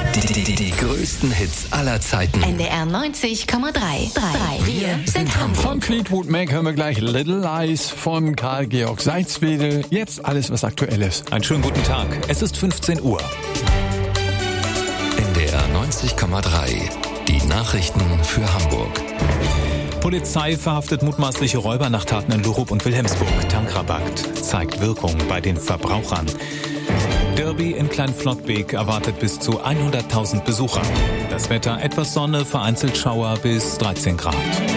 Die größten Hits aller Zeiten. NDR 90,3. Wir sind Hamburg. Von Fleetwood Mac hören wir gleich Little Lies von Karl-Georg Seitz-Wedel. Jetzt alles, was aktuell ist. Einen schönen guten Tag. Es ist 15 Uhr. NDR 90,3. Die Nachrichten für Hamburg. Polizei verhaftet mutmaßliche Räuber nach Taten in Lurup und Wilhelmsburg. Tankrabatt zeigt Wirkung bei den Verbrauchern. Derby in Kleinflottbek erwartet bis zu 100.000 Besucher. Das Wetter etwas Sonne, vereinzelt Schauer bis 13 Grad.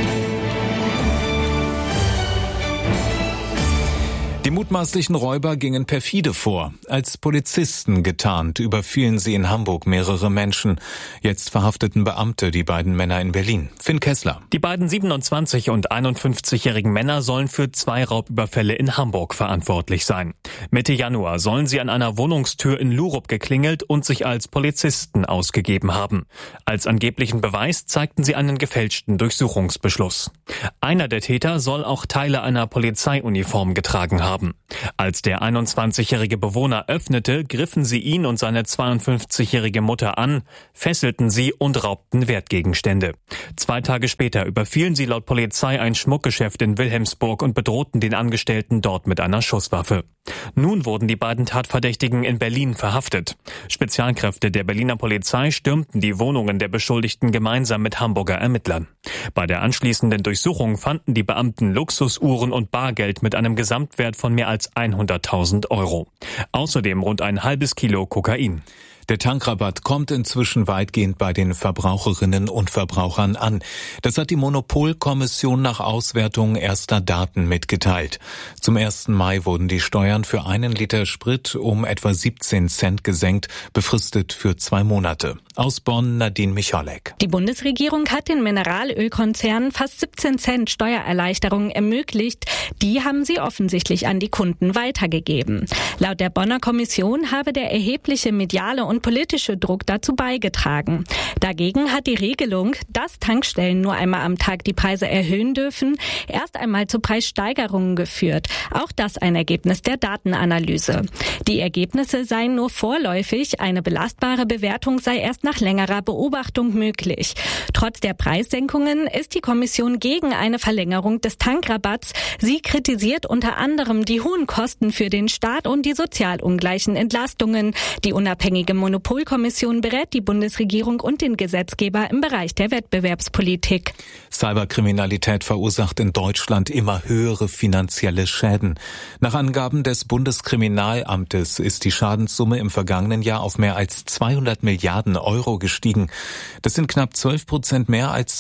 Die mutmaßlichen Räuber gingen perfide vor. Als Polizisten getarnt überfielen sie in Hamburg mehrere Menschen. Jetzt verhafteten Beamte die beiden Männer in Berlin. Finn Kessler. Die beiden 27- und 51-jährigen Männer sollen für 2 Raubüberfälle in Hamburg verantwortlich sein. Mitte Januar sollen sie an einer Wohnungstür in Lurup geklingelt und sich als Polizisten ausgegeben haben. Als angeblichen Beweis zeigten sie einen gefälschten Durchsuchungsbeschluss. Einer der Täter soll auch Teile einer Polizeiuniform getragen haben. Als der 21-jährige Bewohner öffnete, griffen sie ihn und seine 52-jährige Mutter an, fesselten sie und raubten Wertgegenstände. 2 Tage später überfielen sie laut Polizei ein Schmuckgeschäft in Wilhelmsburg und bedrohten den Angestellten dort mit einer Schusswaffe. Nun wurden die beiden Tatverdächtigen in Berlin verhaftet. Spezialkräfte der Berliner Polizei stürmten die Wohnungen der Beschuldigten gemeinsam mit Hamburger Ermittlern. Bei der anschließenden Durchsuchung fanden die Beamten Luxusuhren und Bargeld mit einem Gesamtwert von mehr als 100.000 Euro. Außerdem rund ein halbes Kilo Kokain. Der Tankrabatt kommt inzwischen weitgehend bei den Verbraucherinnen und Verbrauchern an. Das hat die Monopolkommission nach Auswertung erster Daten mitgeteilt. Zum 1. Mai wurden die Steuern für 1 Liter Sprit um etwa 17 Cent gesenkt, befristet für 2 Monate. Aus Bonn Nadine Michalek. Die Bundesregierung hat den Mineralölkonzernen fast 17 Cent Steuererleichterungen ermöglicht. Die haben sie offensichtlich an die Kunden weitergegeben. Laut der Bonner Kommission habe der erhebliche mediale und politische Druck dazu beigetragen. Dagegen hat die Regelung, dass Tankstellen nur einmal am Tag die Preise erhöhen dürfen, erst einmal zu Preissteigerungen geführt. Auch das ein Ergebnis der Datenanalyse. Die Ergebnisse seien nur vorläufig, eine belastbare Bewertung sei erst nach längerer Beobachtung möglich. Trotz der Preissenkungen ist die Kommission gegen eine Verlängerung des Tankrabatts. Sie kritisiert unter anderem die hohen Kosten für den Staat und die sozial ungleichen Entlastungen. Die unabhängige Monopolkommission berät die Bundesregierung und den Gesetzgeber im Bereich der Wettbewerbspolitik. Cyberkriminalität verursacht in Deutschland immer höhere finanzielle Schäden. Nach Angaben des Bundeskriminalamtes ist die Schadenssumme im vergangenen Jahr auf mehr als 200 Milliarden Euro gestiegen. Das sind knapp 12% mehr als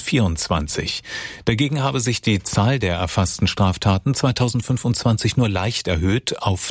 2024. Dagegen habe sich die Zahl der erfassten Straftaten 2025 nur leicht erhöht auf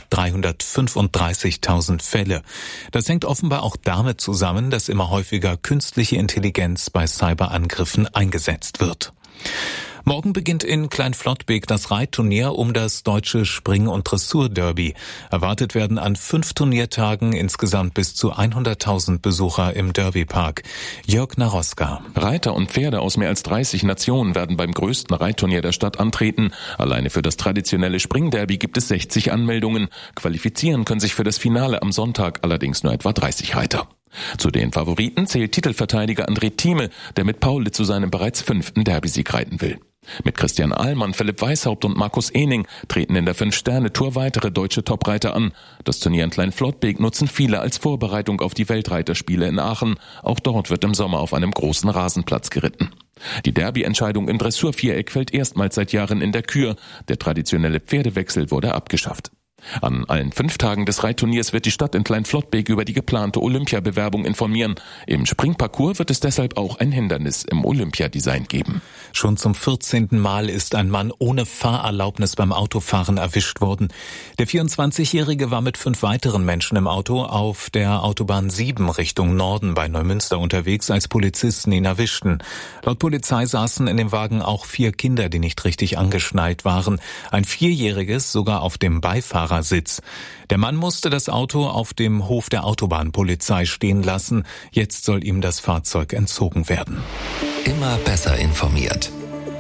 335.000 Fälle. Das hängt offenbar auch damit zusammen, dass immer häufiger künstliche Intelligenz bei Cyberangriffen eingesetzt wird. Morgen beginnt in Kleinflottbek das Reitturnier um das deutsche Spring- und Dressur-Derby. Erwartet werden an 5 Turniertagen insgesamt bis zu 100.000 Besucher im Derbypark. Jörg Naroska. Reiter und Pferde aus mehr als 30 Nationen werden beim größten Reitturnier der Stadt antreten. Alleine für das traditionelle Springderby gibt es 60 Anmeldungen. Qualifizieren können sich für das Finale am Sonntag allerdings nur etwa 30 Reiter. Zu den Favoriten zählt Titelverteidiger André Thieme, der mit Pauli zu seinem bereits 5. Derby-Sieg reiten will. Mit Christian Ahlmann, Philipp Weishaupt und Markus Ehning treten in der 5-Sterne-Tour weitere deutsche Topreiter an. Das Turnier in Kleinflottbek nutzen viele als Vorbereitung auf die Weltreiterspiele in Aachen. Auch dort wird im Sommer auf einem großen Rasenplatz geritten. Die Derby-Entscheidung im Dressurviereck fällt erstmals seit Jahren in der Kür. Der traditionelle Pferdewechsel wurde abgeschafft. An allen 5 Tagen des Reitturniers wird die Stadt in Kleinflottbek über die geplante Olympiabewerbung informieren. Im Springparcours wird es deshalb auch ein Hindernis im Olympiadesign geben. Schon zum 14. Mal ist ein Mann ohne Fahrerlaubnis beim Autofahren erwischt worden. Der 24-Jährige war mit 5 weiteren Menschen im Auto auf der Autobahn 7 Richtung Norden bei Neumünster unterwegs, als Polizisten ihn erwischten. Laut Polizei saßen in dem Wagen auch 4 Kinder, die nicht richtig angeschnallt waren. Ein 4-jähriges sogar auf dem Beifahrersitz. Der Mann musste das Auto auf dem Hof der Autobahnpolizei stehen lassen. Jetzt soll ihm das Fahrzeug entzogen werden. Immer besser informiert.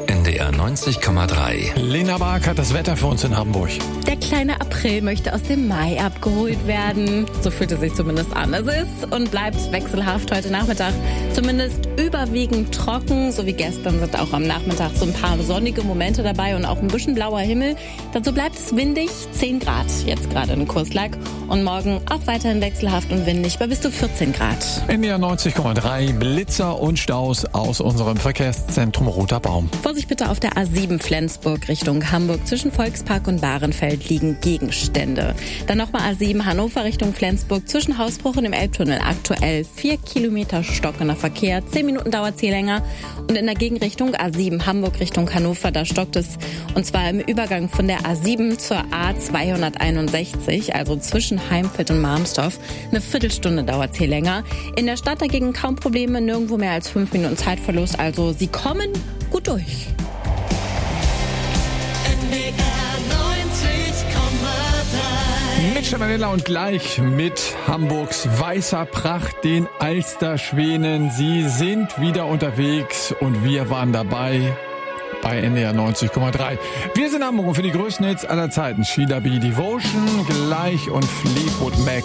NDR 90,3. Lena Bark hat das Wetter für uns in Hamburg. Der kleine April möchte aus dem Mai abgeholt werden. So fühlt es sich zumindest an. Es ist und bleibt wechselhaft heute Nachmittag. Zumindest überwiegend trocken. So wie gestern sind auch am Nachmittag so ein paar sonnige Momente dabei und auch ein bisschen blauer Himmel. Dazu bleibt es windig, 10 Grad jetzt gerade in Kurslack. Und morgen auch weiterhin wechselhaft und windig bei bis zu 14 Grad. NDR 90,3, Blitzer und Staus aus unserem Verkehrszentrum Roter Baum. Vorsicht bitte auf der A7 Flensburg Richtung Hamburg. Zwischen Volkspark und Bahrenfeld liegen Gegenstände. Dann nochmal A7 Hannover Richtung Flensburg. Zwischen Hausbruch und dem Elbtunnel aktuell 4 Kilometer stockender Verkehr. 10 Minuten dauert es hier länger. Und in der Gegenrichtung A7 Hamburg Richtung Hannover, da stockt es. Und zwar im Übergang von der A7 zur A261, also zwischen Heimfeld und Marmsdorf. Eine Viertelstunde dauert es hier länger. In der Stadt dagegen kaum Probleme, nirgendwo mehr als 5 Minuten Zeitverlust. Also Sie kommen gut durch. Mit Chavanella und gleich mit Hamburgs weißer Pracht, den Alsterschwänen. Sie sind wieder unterwegs und wir waren dabei bei NDR 90,3. Wir sind Hamburg und für die größten Hits aller Zeiten Sheila B. Devotion, gleich und Fleetwood Mac